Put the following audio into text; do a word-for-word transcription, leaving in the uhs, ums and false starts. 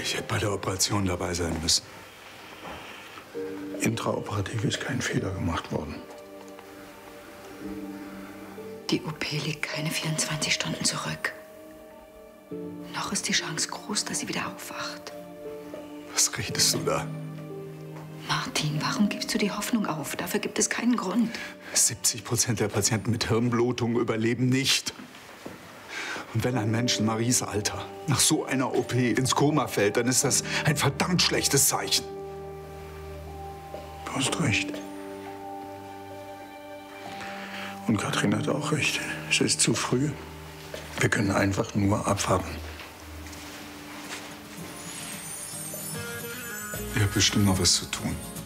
Ich hätte bei der Operation dabei sein müssen. Intraoperativ ist kein Fehler gemacht worden. Die O P liegt keine vierundzwanzig Stunden zurück. Noch ist die Chance groß, dass sie wieder aufwacht. Was redest du da? Martin, warum gibst du die Hoffnung auf? Dafür gibt es keinen Grund. siebzig Prozent der Patienten mit Hirnblutung überleben nicht. Und wenn ein Mensch in Maries Alter nach so einer O P ins Koma fällt, dann ist das ein verdammt schlechtes Zeichen. Du hast recht. Und Katrin hat auch recht. Es ist zu früh. Wir können einfach nur abwarten. Ihr habt bestimmt noch was zu tun.